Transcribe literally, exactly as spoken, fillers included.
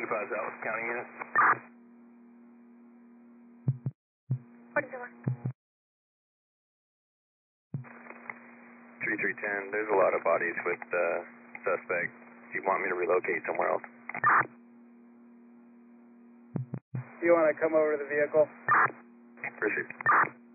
Advise Alice County unit. forty-four. three three ten, there's a lot of bodies with uh, suspect. Do you want me to relocate somewhere else? Do you want to come over to the vehicle? Received.